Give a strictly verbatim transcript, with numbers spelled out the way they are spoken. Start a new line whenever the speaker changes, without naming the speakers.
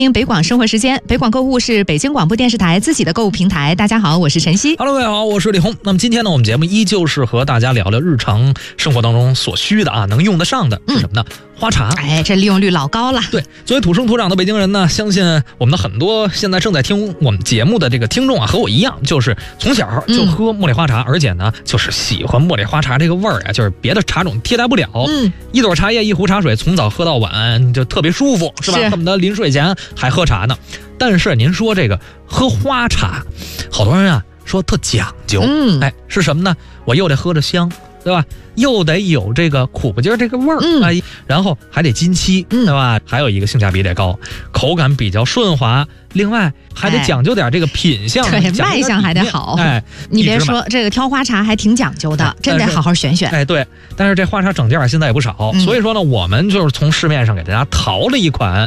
听北广生活时间，北广购物是北京广播电视台自己的购物平台。大家好，我是晨曦。
Hello， 各位好，我是李红。那么今天呢，我们节目依旧是和大家聊聊日常生活当中所需的啊，能用得上的是什么呢？嗯、花茶。
哎，这利用率老高了。
对，作为土生土长的北京人呢，相信我们的很多现在正在听我们节目的这个听众啊，和我一样，就是从小就喝茉莉花茶，嗯、而且呢，就是喜欢茉莉花茶这个味儿啊，就是别的茶种替代不了。嗯，一朵茶叶，一壶茶水，从早喝到晚，就特别舒服，是吧？恨不得临睡前还喝茶呢。但是您说这个喝花茶，好多人啊说特讲究，嗯，哎，是什么呢？我又得喝着香，对吧？又得有这个苦不劲儿这个味儿，嗯、哎，然后还得金漆，嗯、对吧？还有一个性价比得高，口感比较顺滑，另外还得讲究点这个品相，
哎、对，卖相还得好。哎，你别说这个挑花茶还挺讲究的，哎、真得好好选选。
哎，对，但是这花茶整件现在也不少，嗯、所以说呢，我们就是从市面上给大家淘了一款